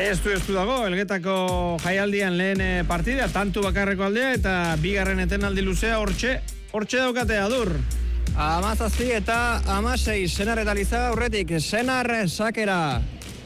Ez du dago, Elgetako jaialdian lehen partida, tantu bakarreko aldea eta bigarren etenaldi luzea hortxe daukate Adur. 17 eta 16 Senar eta Liza aurretik, Senar sakera.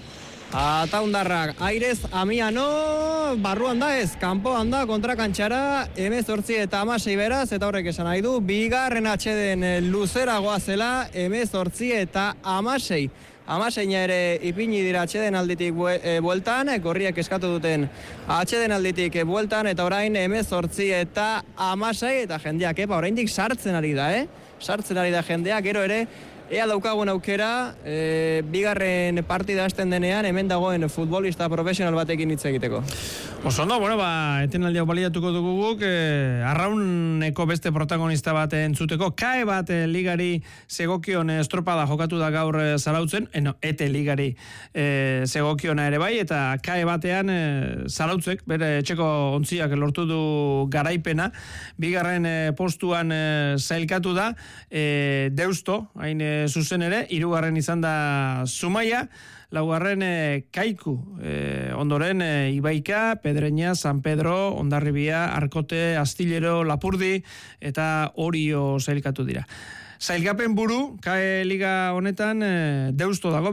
Ataundarrak, Airez, Amiano, barruan da ez, kanpoan da, kontrakantxara, 18 eta 16 beraz, eta horrek esan nahi du, bigarren atxeden luzera goazela, 18 eta 16. Amaseina ere ipini dira atxeden alditik bueltan, gorriak eskatu duten atxeden alditik bueltan, eta orain 18 eta 16, eta jendeak, oraindik sartzen ari da, sartzen ari da jendeak, gero ere, ea daukagun aukera, bigarren partida hasten denean, hemen dagoen futbolista profesional batekin hitz egiteko. Oso ondo, etenaldi hau baliatuko dugu guk, arrauneko beste protagonista bat entzuteko, kae bat ligari segokion estropada jokatu da gaur Zarautzen, ete ligari segokiona ere bai, eta kae batean Zarautzek, bere etxeko ontziak lortu du garaipena, bigarren postuan zailkatu da, Deusto, hain zuzen ere, hirugarren izan da Zumaia, laugarren Kaiku, ondoren Ibaika, Pedreña, San Pedro, Hondarribia, Arkote, Astillero, Lapurdi eta Orio zailkatu dira. Zailkapen buru, kae liga honetan Deusto dago,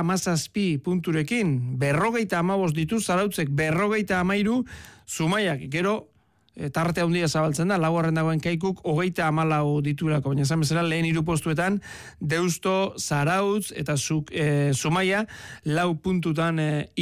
57 punturekin, 55 ditu Zarautzek, 53 Zumaiak, gero tarte handia zabaltzen da, laugarren dagoen Kaikuk 34 diturako, baina esan bezala lehen 3 postuetan Deusto, Zarautz eta Zumaia 4 puntutan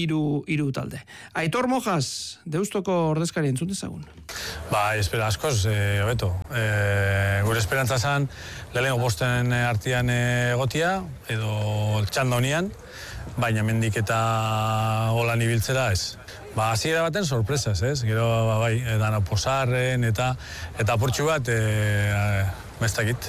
3 talde. Aitor Mojas, Deustoko ordezkari entzun dezagun. Espera askoz, hobeto. Gure esperantza zan, lehenengo posten artean egotia, edo txanda honian, baina mendik eta holan ibiltzera ez. Hasiera baten sorpresas, ez? Gero, dana posarren eta apurtxu bat, mestakit,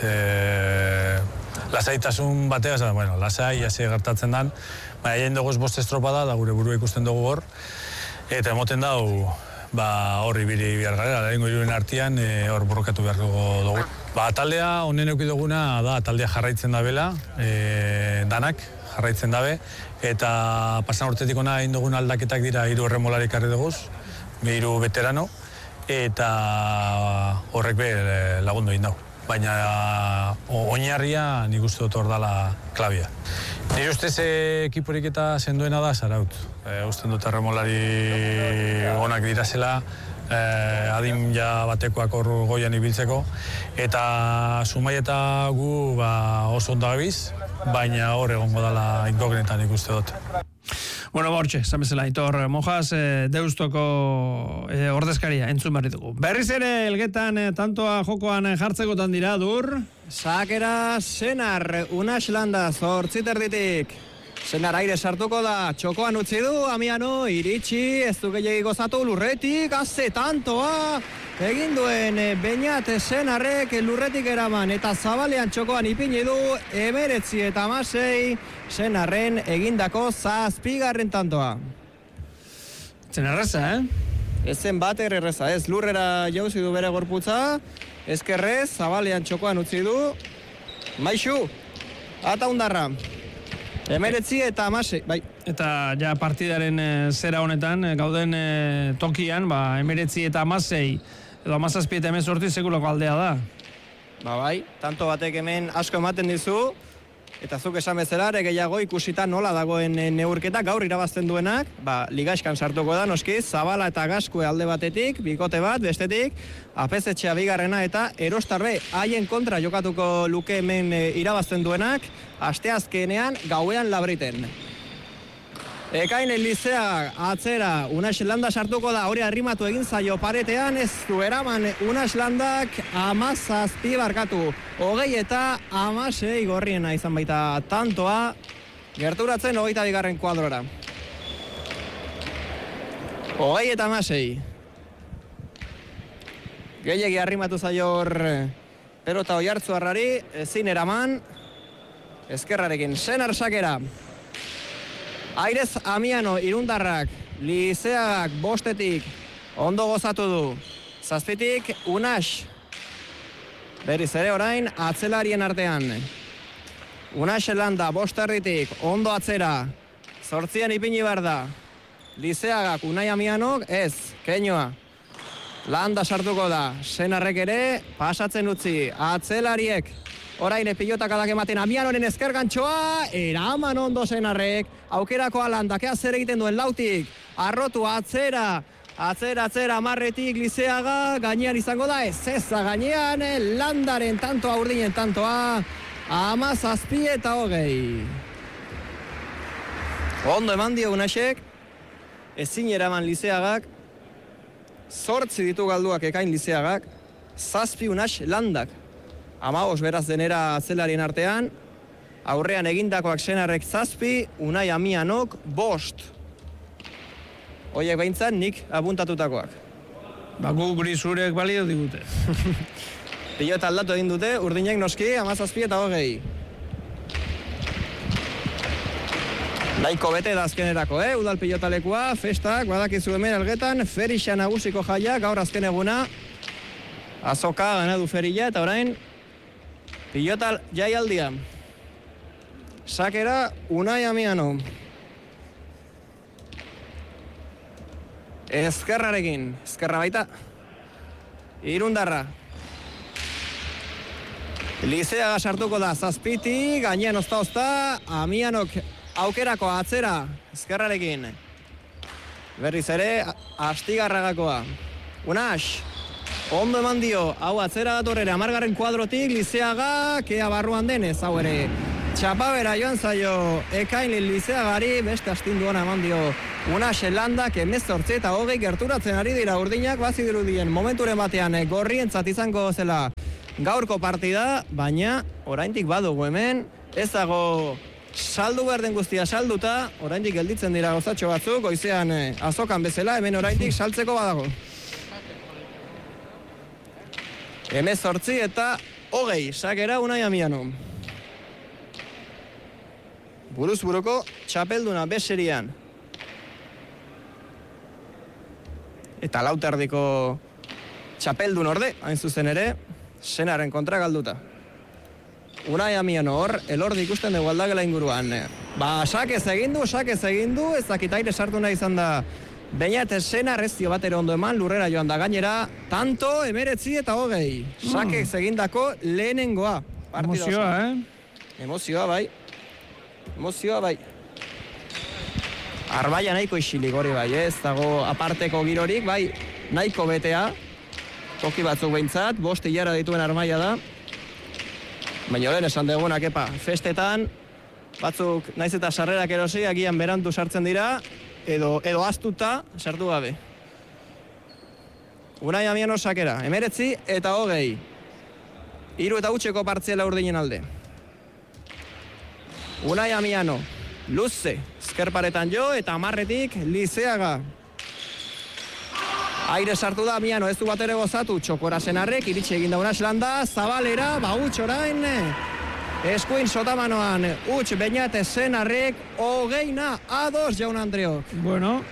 lasaitasun bateaz, lasai, hasi gertatzen dan, haien dugu bost estropada, da gure burua ikusten dugu hor, eta emoten dau, horri biri bihar garela, lehenko hiruren artean, hor borrokatu beharko dugu. Taldea, honen euki duguna, taldea jarraitzen da bela, danak jarraitzen dabe, eta pasan urtetik ona egin dugun aldaketak dira 3 erremolari karri duguz, 3 veterano, eta horrek lagundu egin dau. Baina oinarria nik uste dut hor dala klabia. Nire ustez ekiporik eta sendoena da Zarautz. Usten dut erremolari onak dirazela, adin ja batekoak hor goian ibiltzeko, eta Zumai eta gu oso ondo gabiz, baina hor egongo dala inkognetan ikuste dut. Hortxe, zamezela, Aitor Mojas, Deustoko ordezkaria, entzun barri dugu. Berriz ere, Elgetan, tantoa jokoan jartzekotan dira, Dur? Sakera, Senar, Unax Landa, 8 erditik. Senar aire sartuko da, txokoan utzi du, Amiano, iritsi, ez du gehiagik gozatu lurretik, azze tantoa, egin duen Beñat Senarrek lurretik eraman, eta zabalean txokoan ipini du, 19 eta 16, Senarren egindako 7. tantoa. Zen erreza, Ezen bat erreza, ez lurrera jauzi du bere gorputza, ezkerrez, zabalean txokoan utzi du, Maixu, Ataundarra. 19 eta 16, bai. Eta ja partidaren zera honetan, gauden tokian, 19 eta 16, edo 17 eta 18 sekulako aldea da. Bai, tanto batek hemen asko ematen dizu, eta zuk esan bezala, gehiago ikusita nola dagoen neurketa, gaur irabazten duenak, ligaxkan sartuko da, noski, Zabala eta Gaskue alde batetik, bikote bat, bestetik, Apezetxea bigarrena eta Erostarbe haien kontra jokatuko luke hemen irabazten duenak, asteazkenean gauean Labriten. Ekain Lizea atzera, Unax Landa sartuko da, hori arrimatu egin zaio paretean, ez du eraman Unax Landak 17 barkatu, 20 eta 16 gorriena izan baita tantoa, gerturatzen 22. kuadrora. 20 eta 16. Gehiegi arrimatu zaio hor pelota Oiartzuarrari, ezin eraman, ezkerrarekin Senar sakera. Airez Amiano, Irundarrak, Lizeak bostetik, ondo gozatu du. 7tik, Unax. Berriz ere orain, atzelarien artean. Unax Landa, bosterritik, ondo atzera. 8 ipini behar da. Lizeagak, Unai Amianok, ez, Keinoa. Landa sartuko da, Senarrek ere, pasatzen utzi, atzelariek. Orain pilotak adak ematen Amianoren ezker gantxoa, eraman ondo Senarrek, aukerakoa Landakea zer egiten duen lautik, arrotu atzera, amarretik Lizeaga, gainean izango da, ezeza gainean, Landaren tantoa, urdinen tantoa, 17-20. Ondo eman dio Unasek, ezin eraman Lizeagak, 8 ditu galduak ekain Lizeagak, 7 Unas Landak. 15 beraz denera atzelarien artean, aurrean egindakoak Senarrek 7, Unai Amianok 5. Hoiek behintzat nik apuntatutakoak. Gu grisurek balio digute. Pilota aldatu egin dute, urdinek noski, 17-20. Nahiko bete da azkenerako, udal pilotalekua, festak, badakizu hemen Elgetan, Ferixa nagusiko jaia, gaur azken eguna, azoka ganadu Ferilla, eta orain, pilota jaialdia. Sakera, Unai Amiano. Ezkerrarekin, ezkerra baita. Irundarra. Lizeaga sartuko da, Zazpiti, gainean ozta, Amianok aukerako atzera, ezkerrarekin. Berriz ere, Astigarragakoa. Unas, ondo eman dio, hau atzera datorrera, 10. kuadrotik, Lizeaga, kea barruan denez, hau ere. Txapabera joan zaio, ekain Lizeagari, beste astindu hona eman dio. Unas Landak 18-20 gerturatzen ari dira urdinak, bazidirudien momenturen batean gorrientzat izango zela gaurko partida, baina oraindik badugu hemen, ez dago saldu behar den guztia salduta, oraindik gelditzen dira gozatxo batzuk, goizean azokan bezala, hemen oraindik saltzeko badago. 18-20, sakera Unai Amiano. Buruz buruko txapelduna beserian. Eta lauterdiko txapeldun orde, hain zuzen ere, Senaren kontra galduta. Unai Amiano hor, elordi ikusten dugu aldagela inguruan. Sakez egin du, ez dakitaire sartu nahi izan da Beñat Senar ezio batero ondo eman, lurrera joan da gainera, tanto, 19-20. Sakez egindako lehenengoa. Emozioa, Emozioa, bai. Arbaia nahiko isilik hori bai, ez dago aparteko girorik, bai, nahiko betea, toki batzuk behintzat, 5 hilara dituen armaia da, baina lehen esan degunak, festetan, batzuk naiz eta sarrerak erosi, agian berandu sartzen dira, edo astuta sartu gabe. Unai Amiano sakera, 19-20, 3-0 partziela urdinen alde. Unai Amiano, luze, ezkerparetan jo, eta 10-tik Lizeaga. Aire sartu da Amiano, ez du bat ere gozatu, txokora Senarrek, iritsi egin da Unas Landa, Zabalera, utx orain, eskuin sotamanoan, utx Beñat Senarrek, 20-2 jaun Andreok. Bueno.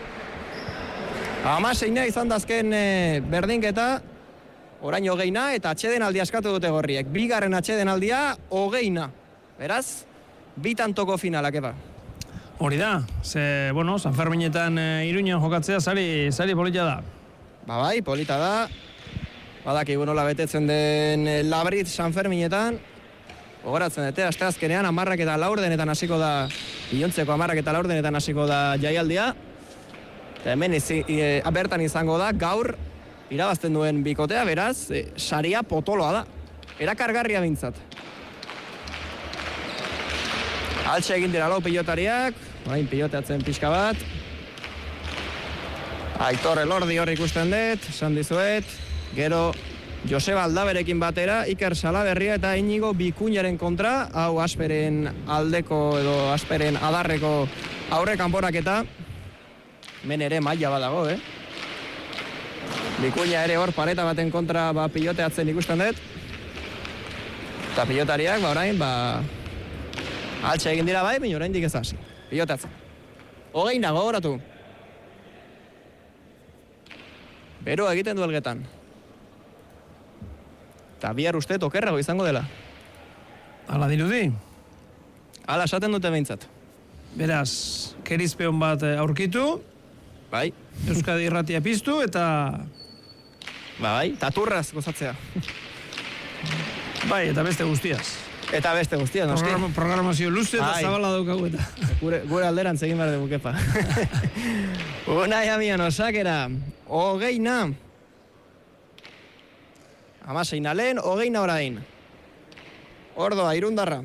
16 izan dazken berdinketa, orain 20, eta atxeden aldia askatu dute gorriek. Bigarren atxeden aldia, 20. Beraz, bitantoko finalak, Hori da, San Ferminetan Iruñan jokatzea sari polita da. Bai, polita da. Badakigu nola betetzen den Labrit San Ferminetan. Gogoratzen dute, asteazkenean 10-4 hasiko da, ilontzeko 10-4 hasiko da jaialdia. Eta hemen bertan izango da, gaur irabazten duen bikotea, beraz, saria potoloa da. Erakargarria bintzat. Altxe egin dira lau pilotariak, orain piloteatzen pixka bat. Aitor Elordi hor ikusten dut, esan dizuet. Gero Joseba Aldaberekin batera, Iker Salaberria eta Inigo Bikuñaren kontra, hau Asperen aldeko edo Asperen adarreko aurre kanporaketa. Men ere maila badago, Bikuña ere hor pareta baten kontra piloteatzen ikusten dut. Eta pilotariak, orain, altxe egin dira bai, baina oraindik ez hasi. Pilotatzen. 20 gogoratu. Beroa egiten du Elgetan. Eta bihar uste okerrago izango dela. Hala dirudi? Hala esaten dute behintzat. Beraz, kerizpeon bat aurkitu, Bai. Euskadi Irratia piztu eta... Bai, taturraz gozatzea. Bai, eta beste guztiaz. Eta beste guztia, noski. Programazio luze eta zabala daukagu eta. Gure alderan zegin behar dugu, kepa. Unai Amiano, sakera. 20. 16 lehen, 20 orain. Ordoa, Irundarra.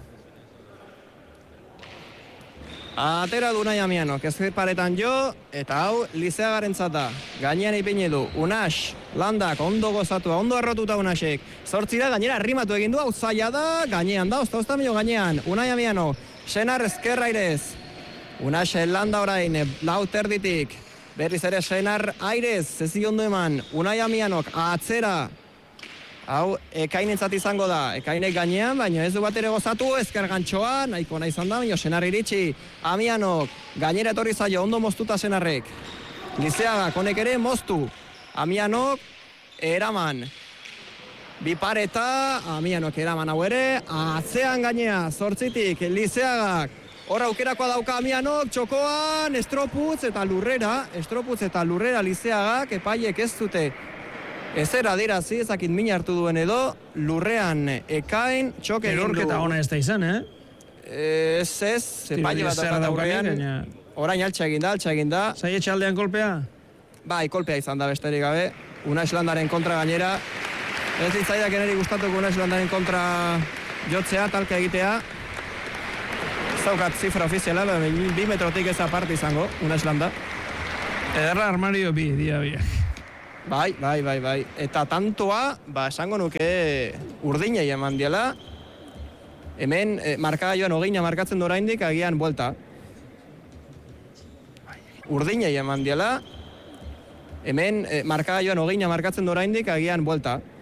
Atera du Unai Amiano, kezparetan jo, eta hau Lizeagarentzat da. Gainean ipini du, Unas, Landak, ondo gozatua, ondo arrotuta Unasek. 8 da, gainera arrimatu egin du, hau zaila da, gainean da, ozta milo gainean. Unai Amiano, Senar ezkerra irez. Unas Landa orain, lau terditik. Berriz ere Senar airez, zezi ondo eman. Unai Amianok, atzera. Hau, Ekainentzat izango da, Ekainek gainean, baina ez du bat ere gozatu, ezker gantxoa, nahiko nahi izan da, baina Senar iritsi, Amianok, gainera etorri zaio, ondo moztuta Senarrek. Lizeagak, honek ere, moztu. Amianok, eraman. Bipareta, Amianok eraman hau ere, atzean gainea, 8tik, Lizeagak. Hor aukerakoa dauka Amianok, txokoan, estroputz eta lurrera Lizeagak, epaiek ez dute. Ezera dirazi, ezakit min hartu duen edo, lurrean Ekain txoke egin du. Erorketa ona ez da izan, Ez, epaile bat dakat aurrean. Orain altxa egin da. Zai etxaldean kolpea? Bai, kolpea izan da besterik gabe. Unas Landaren kontra gainera. Ez ditzaidak eneri gustatuko Unas Landaren kontra jotzea, talka egitea. Zaukat zifra ofiziala, 2 metrotik ez aparte izango, Unas Landa. Ederra armario bi, dia biak. Bai. Eta tantoa, esango nuke urdinei eman diela. Hemen, markagailuan 20 markatzen dora indik, agian buelta. Urdinei eman diela. Hemen, markagailuan 20 markatzen dora indik, agian buelta.